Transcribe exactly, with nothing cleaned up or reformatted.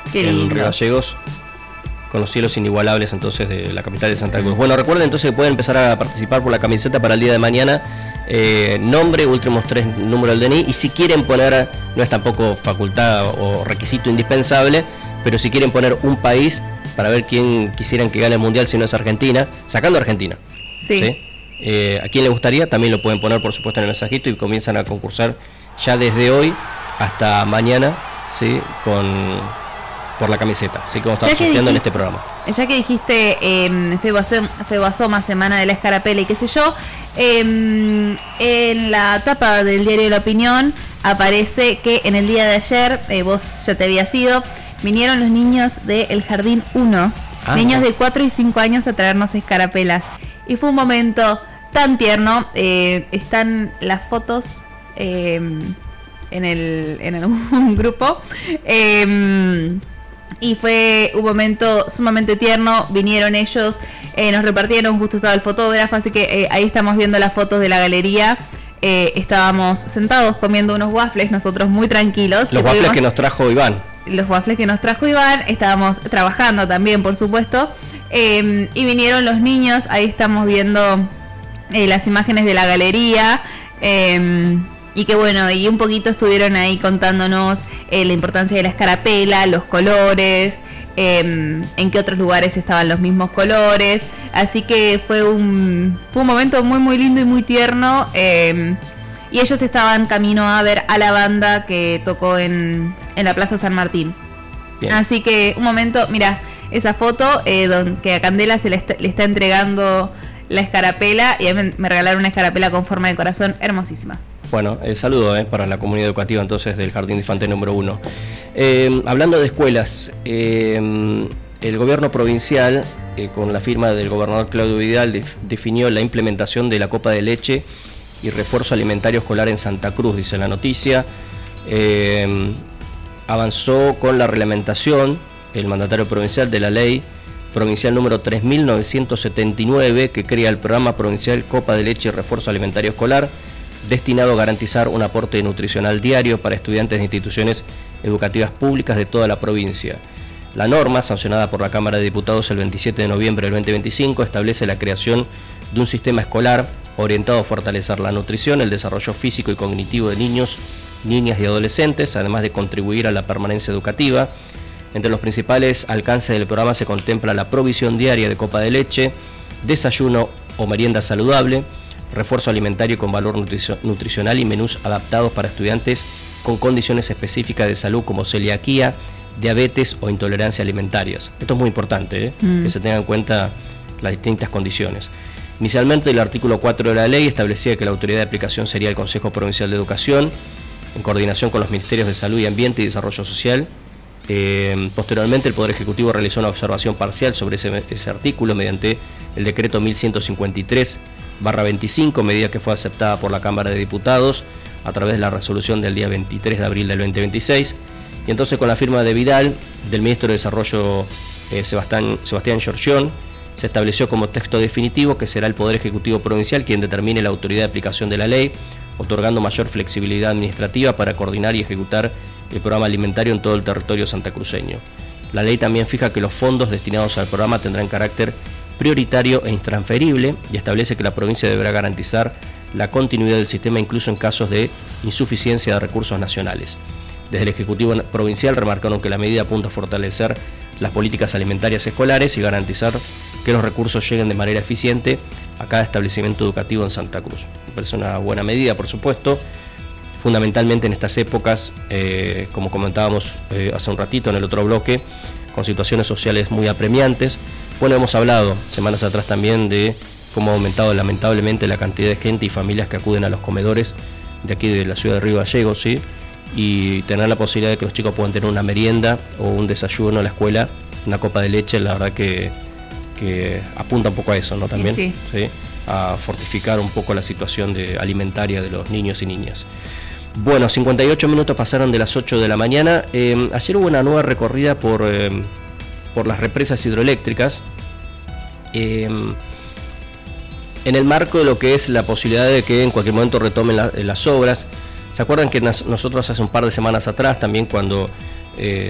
Qué en lindo. Río Gallegos, con los cielos inigualables entonces de la capital de Santa Cruz. Bueno, recuerden entonces que pueden empezar a participar por la camiseta para el día de mañana. Eh, nombre, últimos tres números del D N I, y si quieren poner, no es tampoco facultad o requisito indispensable, pero si quieren poner un país para ver quién quisieran que gane el mundial, si no es Argentina, sacando a Argentina. Sí. ¿Sí? Eh, a quien le gustaría, también lo pueden poner por supuesto en el mensajito y comienzan a concursar ya desde hoy hasta mañana, ¿sí? Con por la camiseta, así que vamos a estar sorteando en este programa. Ya que dijiste eh, Febasoma, Semana de la Escarapela y qué sé yo, eh, en la tapa del diario La Opinión aparece que en el día de ayer, eh, vos ya te habías ido, vinieron los niños del Jardín uno, ah, niños de cuatro y cinco años a traernos escarapelas. Y fue un momento tan tierno, eh, están las fotos eh, en el en algún grupo, eh, y fue un momento sumamente tierno. Vinieron ellos, eh, nos repartieron, justo estaba el fotógrafo, así que eh, ahí estamos viendo las fotos de la galería. Eh, estábamos sentados comiendo unos waffles, nosotros muy tranquilos. Los waffles tuvimos, que nos trajo Iván. Los waffles que nos trajo Iván, estábamos trabajando también, por supuesto. Eh, y vinieron los niños, ahí estamos viendo eh, las imágenes de la galería. Eh, y que bueno, y un poquito estuvieron ahí contándonos eh, la importancia de la escarapela, los colores, eh, en qué otros lugares estaban los mismos colores. Así que fue un, fue un momento muy muy lindo y muy tierno. Eh, y ellos estaban camino a ver a la banda que tocó en, en la Plaza San Martín. Bien. Así que un momento, mira, esa foto eh, donde que a Candela se le está, le está entregando la escarapela, y a mí me regalaron una escarapela con forma de corazón hermosísima. Bueno, el saludo eh, para la comunidad educativa entonces del Jardín de Infantes número uno. Eh, hablando de escuelas, eh, el gobierno provincial, eh, con la firma del gobernador Claudio Vidal, def, definió la implementación de la copa de leche y refuerzo alimentario escolar en Santa Cruz, dice la noticia. Eh, avanzó con la reglamentación, el mandatario provincial, de la ley provincial número tres mil novecientos setenta y nueve, que crea el programa provincial Copa de Leche y Refuerzo Alimentario Escolar, destinado a garantizar un aporte nutricional diario para estudiantes de instituciones educativas públicas de toda la provincia. La norma, sancionada por la Cámara de Diputados el veintisiete de noviembre del veinte veinticinco, establece la creación de un sistema escolar orientado a fortalecer la nutrición, el desarrollo físico y cognitivo de niños, niñas y adolescentes, además de contribuir a la permanencia educativa. Entre los principales alcances del programa se contempla la provisión diaria de copa de leche, desayuno o merienda saludable, refuerzo alimentario con valor nutricio- nutricional y menús adaptados para estudiantes con condiciones específicas de salud como celiaquía, diabetes o intolerancia alimentarias. Esto es muy importante, ¿eh? mm. que se tengan en cuenta las distintas condiciones. Inicialmente el artículo cuatro de la ley establecía que la autoridad de aplicación sería el Consejo Provincial de Educación, en coordinación con los Ministerios de Salud y Ambiente y Desarrollo Social. Eh, posteriormente el Poder Ejecutivo realizó una observación parcial sobre ese, ese artículo mediante el decreto mil ciento cincuenta y tres barra veinticinco, medida que fue aceptada por la Cámara de Diputados a través de la resolución del día veintitrés de abril del veinte veintiséis. Y entonces, con la firma de Vidal, del Ministro de Desarrollo eh, Sebastián, Sebastián Giorgión, se estableció como texto definitivo que será el Poder Ejecutivo Provincial quien determine la autoridad de aplicación de la ley, otorgando mayor flexibilidad administrativa para coordinar y ejecutar el programa alimentario en todo el territorio santacruceño. La ley también fija que los fondos destinados al programa tendrán carácter prioritario e intransferible y establece que la provincia deberá garantizar la continuidad del sistema incluso en casos de insuficiencia de recursos nacionales. Desde el Ejecutivo Provincial remarcaron que la medida apunta a fortalecer las políticas alimentarias escolares y garantizar que los recursos lleguen de manera eficiente a cada establecimiento educativo en Santa Cruz. Me parece una buena medida, por supuesto, fundamentalmente en estas épocas, eh, como comentábamos eh, hace un ratito en el otro bloque, con situaciones sociales muy apremiantes. Bueno, hemos hablado semanas atrás también de cómo ha aumentado lamentablemente la cantidad de gente y familias que acuden a los comedores de aquí de la ciudad de Río Gallegos, ¿sí? Y tener la posibilidad de que los chicos puedan tener una merienda o un desayuno en la escuela, una copa de leche, la verdad que, que apunta un poco a eso, ¿no? También, sí. ¿sí? A fortificar un poco la situación de, alimentaria de los niños y niñas. Bueno, cincuenta y ocho minutos pasaron de las ocho de la mañana. Eh, ayer hubo una nueva recorrida por, eh, por las represas hidroeléctricas, eh, en el marco de lo que es la posibilidad de que en cualquier momento retomen la, las obras. ¿Se acuerdan que nos, nosotros hace un par de semanas atrás, también cuando eh,